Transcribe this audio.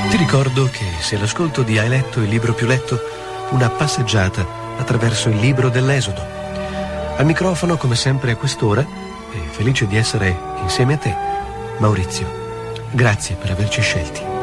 Ti ricordo che se l'ascolto di Hai letto il libro più letto, una passeggiata attraverso il libro dell'Esodo. Al microfono, come sempre a quest'ora, e felice di essere insieme a te, Maurizio. Grazie per averci scelti.